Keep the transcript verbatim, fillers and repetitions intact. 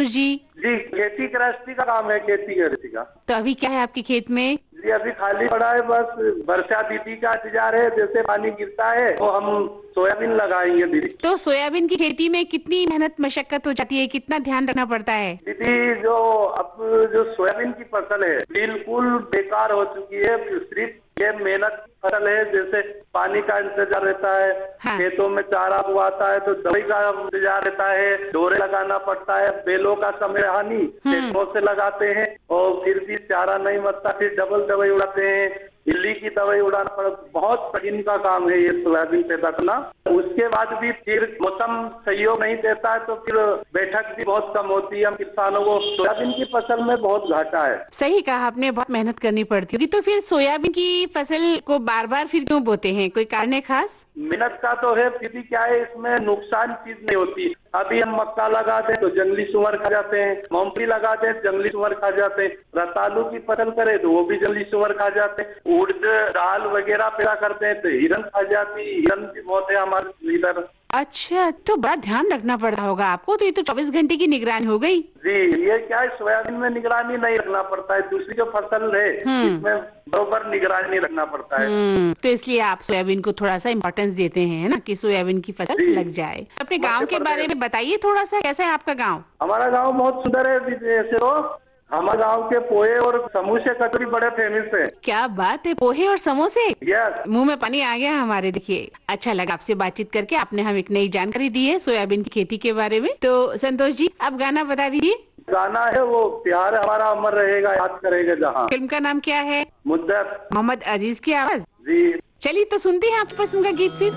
संतोष जी? जी, खेती गृहस्थी का काम है, खेती गृहस्थी का। तो अभी क्या है आपके खेत में? जी, अभी खाली पड़ा है, बस वर्षा दीदी का इंतजार है। जैसे पानी गिरता है तो हम सोयाबीन लगाएंगे दीदी। तो सोयाबीन की खेती में कितनी मेहनत मशक्कत हो जाती है, कितना ध्यान रखना पड़ता है? दीदी, जो अब जो सोयाबीन की फसल है बिल्कुल बेकार हो चुकी है। सिर्फ ये मेहनत फसल है, जैसे पानी का इंतजार रहता है। हाँ। खेतों में चारा उगाता है तो दवाई का इंतजार रहता है, डोरे लगाना पड़ता है। बेलों का समय हानि ट्रैक्टरों से लगाते हैं और फिर भी चारा नहीं मरता, फिर डबल दवाई उड़ाते हैं। इल्ली की दवाई उड़ाना पड़ा। बहुत कठिन का काम है ये सोयाबीन पैदा करना। उसके बाद भी फिर मौसम सहयोग नहीं देता है तो फिर बैठक भी बहुत कम होती है। हम किसानों को सोयाबीन की फसल में बहुत घाटा है। सही कहा आपने, बहुत मेहनत करनी पड़ती होगी। तो फिर सोयाबीन की फसल को बार बार फिर क्यों बोते हैं, कोई कारण है खास? मेहनत का तो है, फिर भी क्या है, इसमें नुकसान चीज नहीं होती। अभी हम मक्का लगा दें तो जंगली सुअर खा जाते हैं, मूंगफली लगा दें जंगली सुअर खा जाते हैं, रतालू की फसल करें तो वो भी जंगली सुअर खा जाते हैं। उड़द दाल वगैरह पैदा करते हैं तो हिरन खा जाती, हिरन भी बहुत है हमारे इधर। अच्छा, तो बड़ा ध्यान रखना पड़ता होगा आपको। तो ये तो चौबीस घंटे की निगरानी हो गई। जी, ये क्या है, सोयाबीन में निगरानी नहीं रखना पड़ता है। दूसरी जो फसल है इसमें बराबर निगरानी रखना पड़ता है। तो इसलिए आप सोयाबीन को थोड़ा सा इम्पोर्टेंस देते हैं, है ना, कि सोयाबीन की फसल लग जाए। अपने गांव के बारे में बताइए थोड़ा सा, कैसा है आपका गांव? हमारा गांव बहुत सुंदर है। ऐसे तो हमारे गांव के पोहे और समोसे कचौड़ी बड़े फेमस है। क्या बात है, पोहे और समोसे? यस। मुंह में पानी आ गया हमारे। देखिए, अच्छा लगा आपसे बातचीत करके। आपने हम एक नई जानकारी दी है सोयाबीन की खेती के बारे में। तो संतोष जी, अब गाना बता दीजिए। गाना है वो प्यार हमारा अमर रहेगा, याद करेगा जहाँ। फिल्म का नाम क्या है? मुद्दत। मोहम्मद अजीज की आवाज। जी। चलिए तो सुनते हैं आपकी पसंद का गीत फिर।